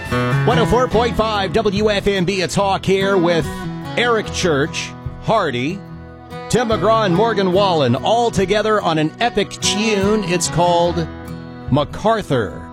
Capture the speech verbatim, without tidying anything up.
one oh four point five W F M B, it's Hawk here with Eric Church, Hardy, Tim McGraw, and Morgan Wallen, all together on an epic tune. It's called MacArthur.